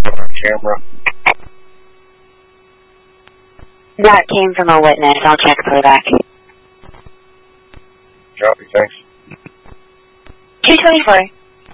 it on camera. That came from a witness. I'll check playback. Copy, thanks. 224.